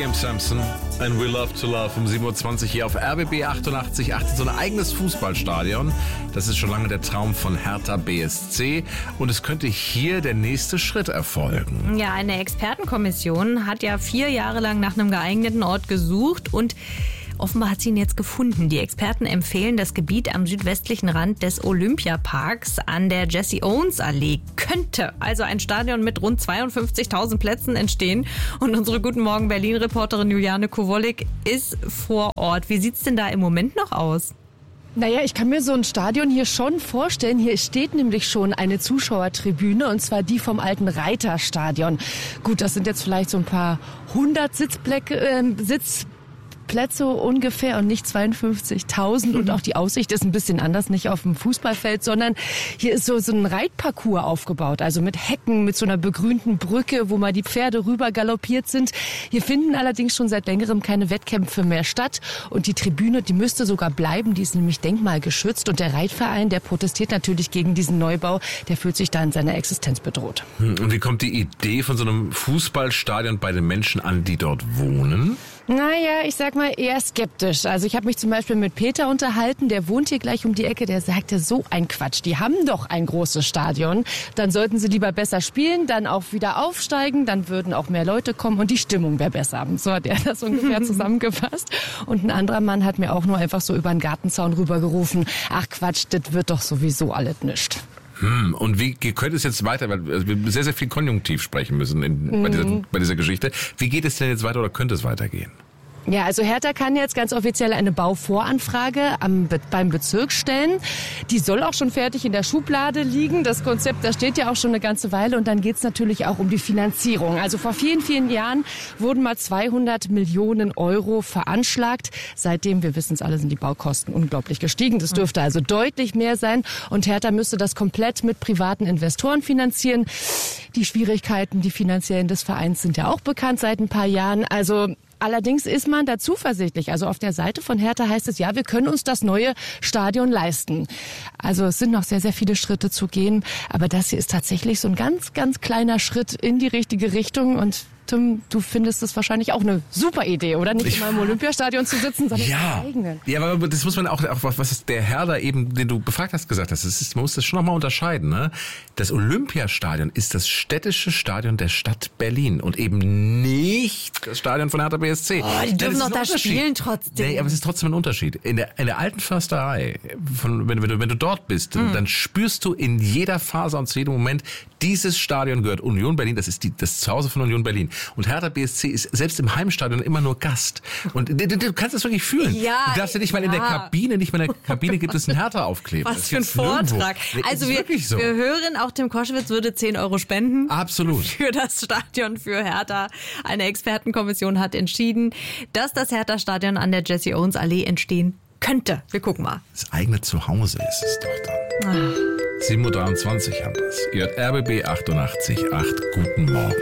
C.M. Sampson and We Love to Love um 7.20 Uhr hier auf RBB 88.8. So ein eigenes Fußballstadion. Das ist schon lange der Traum von Hertha BSC. Und es könnte hier der nächste Schritt erfolgen. Ja, eine Expertenkommission hat ja 4 Jahre lang nach einem geeigneten Ort gesucht und offenbar hat sie ihn jetzt gefunden. Die Experten empfehlen, das Gebiet am südwestlichen Rand des Olympiaparks an der Jesse-Owens-Allee könnte also ein Stadion mit rund 52.000 Plätzen entstehen. Und unsere Guten Morgen Berlin-Reporterin Juliane Kowalik ist vor Ort. Wie sieht's denn da im Moment noch aus? Naja, ich kann mir so ein Stadion hier schon vorstellen. Hier steht nämlich schon eine Zuschauertribüne, und zwar die vom alten Reiterstadion. Gut, das sind jetzt vielleicht so ein paar 100 Sitzplätze ungefähr und nicht 52.000. Und auch die Aussicht ist ein bisschen anders, nicht auf dem Fußballfeld, sondern hier ist so ein Reitparcours aufgebaut, also mit Hecken, mit so einer begrünten Brücke, wo mal die Pferde rüber galoppiert sind. Hier finden allerdings schon seit längerem keine Wettkämpfe mehr statt und die Tribüne, die müsste sogar bleiben, die ist nämlich denkmalgeschützt und der Reitverein, der protestiert natürlich gegen diesen Neubau, der fühlt sich da in seiner Existenz bedroht. Und wie kommt die Idee von so einem Fußballstadion bei den Menschen an, die dort wohnen? Naja, ich sag mal eher skeptisch. Also ich habe mich zum Beispiel mit Peter unterhalten, der wohnt hier gleich um die Ecke, der sagte, so ein Quatsch, die haben doch ein großes Stadion, dann sollten sie lieber besser spielen, dann auch wieder aufsteigen, dann würden auch mehr Leute kommen und die Stimmung wäre besser. So hat er das ungefähr zusammengefasst. Und ein anderer Mann hat mir auch nur einfach so über den Gartenzaun rübergerufen, ach Quatsch, das wird doch sowieso alles nischt. Und wie könnte es jetzt weiter, weil wir sehr, sehr viel konjunktiv sprechen müssen bei dieser Geschichte. Wie geht es denn jetzt weiter oder könnte es weitergehen? Ja, also Hertha kann jetzt ganz offiziell eine Bauvoranfrage beim Bezirk stellen. Die soll auch schon fertig in der Schublade liegen. Das Konzept, das steht ja auch schon eine ganze Weile. Und dann geht's natürlich auch um die Finanzierung. Also vor vielen, vielen Jahren wurden mal 200 Millionen Euro veranschlagt. Seitdem, wir wissen es alle, sind die Baukosten unglaublich gestiegen. Das dürfte also deutlich mehr sein. Und Hertha müsste das komplett mit privaten Investoren finanzieren. Die Schwierigkeiten, die finanziellen des Vereins sind ja auch bekannt seit ein paar Jahren. Also allerdings ist man da zuversichtlich. Also auf der Seite von Hertha heißt es, ja, wir können uns das neue Stadion leisten. Also es sind noch sehr, sehr viele Schritte zu gehen. Aber das hier ist tatsächlich so ein ganz, ganz kleiner Schritt in die richtige Richtung. Und Tim, du findest es wahrscheinlich auch eine super Idee, oder? Nicht immer im Olympiastadion zu sitzen, sondern im eigenen. Ja, aber das muss man auch was der Herr da eben, den du befragt hast, gesagt hast, man muss das schon nochmal unterscheiden. Ne? Das Olympiastadion ist das städtische Stadion der Stadt Berlin und eben nicht das Stadion von Hertha BSC. Oh, die dürfen doch da spielen trotzdem. Nee, aber es ist trotzdem ein Unterschied. In der alten Försterei, wenn du dort bist, dann spürst du in jeder Phase und zu jedem Moment, dieses Stadion gehört Union Berlin, das ist das Zuhause von Union Berlin. Und Hertha BSC ist selbst im Heimstadion immer nur Gast. Und du kannst das wirklich fühlen. Ja, du darfst ja nicht mal in der Kabine, gibt es einen Hertha-Aufkleber. Was für ein Vortrag. Also wir hören, auch Tim Koschwitz würde 10 Euro spenden. Absolut. Für das Stadion für Hertha. Eine Expertenkommission hat entschieden, dass das Hertha-Stadion an der Jesse-Owens-Allee entstehen könnte. Wir gucken mal. Das eigene Zuhause ist es doch dann. 7.23 Uhr haben wir es. Ihr hört RBB 88.8. Guten Morgen.